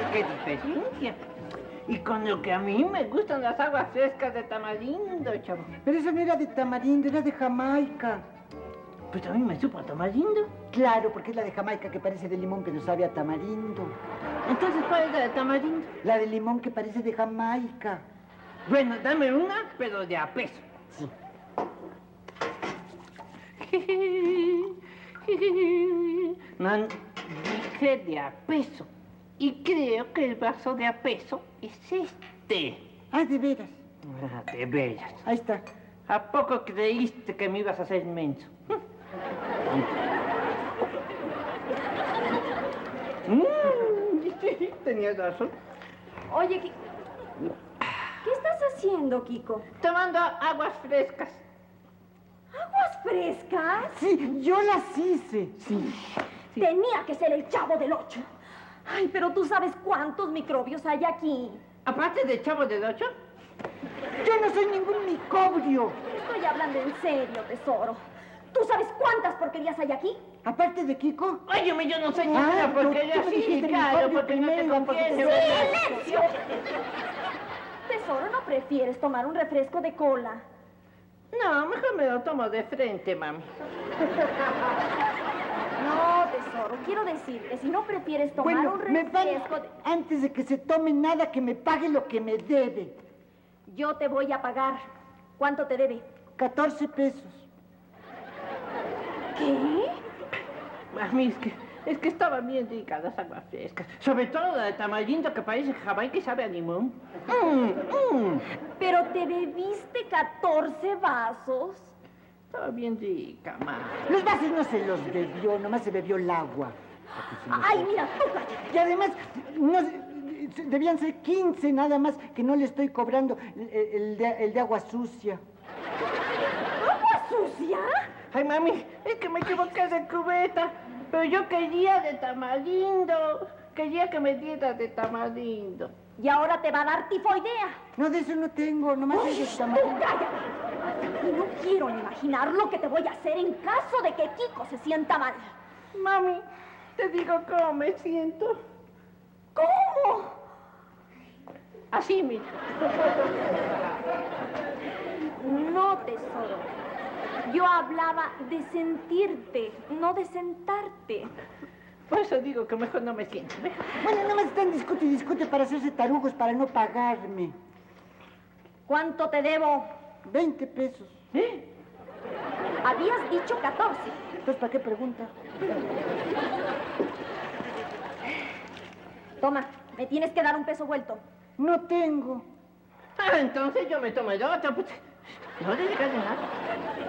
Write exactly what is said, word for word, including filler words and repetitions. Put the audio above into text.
qué diferencia. Y con lo que a mí me gustan las aguas frescas de tamarindo, chavo. Pero eso no era de tamarindo, era de Jamaica. Pues a mí me supo a tamarindo. Claro, porque es la de Jamaica que parece de limón, pero sabe a tamarindo. Entonces, ¿cuál es la de tamarindo? La de limón que parece de Jamaica. Bueno, dame una, pero de a peso. Sí. No, dije de a peso. Y creo que el vaso de a peso es este. Ah, de veras. Ah, de veras. Ahí está. ¿A poco creíste que me ibas a hacer inmenso? mm, tenías razón. Oye, ¿qué, ¿qué estás haciendo, Kiko? Tomando aguas frescas. ¿Aguas frescas? Sí, yo las hice, sí. Sí. Tenía que ser el Chavo del Ocho. Ay, pero tú sabes cuántos microbios hay aquí. Aparte del Chavo del Ocho. Yo no soy ningún microbio. Estoy hablando en serio, tesoro. ¿Tú sabes cuántas porquerías hay aquí? Aparte de Kiko. Óyeme, yo no soy Ah, ninguna pero porquería. tú me Sí, dijiste claro, microbio porque no te primero, porque conviene, te- ¿verdad? ¡Silencio! Tesoro, ¿no prefieres tomar un refresco de cola? No, mejor me lo tomo de frente, mami. No, tesoro, quiero decir que si no prefieres tomar Bueno, un me van, refresco de... antes de que se tome nada, que me pague lo que me debe. Yo te voy a pagar. ¿Cuánto te debe? catorce pesos. ¿Qué? Mami, es que, es que estaban bien ricas las aguas frescas. Sobre todo la de tamarindo que parece Jamaica y sabe a limón. Mm, mm. ¿Pero te bebiste catorce vasos? Estaba bien rica, mami. Los vasos no se los bebió, nomás se bebió el agua. Ay, mira, tú cállate. Y además, no, debían ser quince nada más, que no le estoy cobrando el, el de, el de agua sucia. ¿Agua sucia? Ay, mami, es que me equivoqué de cubeta. Pero yo quería de tamarindo. Quería que me dieras de tamarindo. Y ahora te va a dar tifoidea. No, de eso no tengo, nomás es de ¡Tú tamarindo. cállate! Y no quiero ni imaginar lo que te voy a hacer en caso de que Kiko se sienta mal. Mami, te digo cómo me siento. ¿Cómo? Así, mira. No, tesoro. Yo hablaba de sentirte, no de sentarte. Por eso digo que mejor no me siento. Mejor. Bueno, nomás están discute y discute para hacerse tarugos, para no pagarme. ¿Cuánto te debo? veinte pesos. ¿Eh? Habías dicho catorce. Entonces, ¿para qué pregunta? Toma, me tienes que dar un peso vuelto. No tengo. Ah, entonces yo me tomo el otro. Pues, no le digas de nada.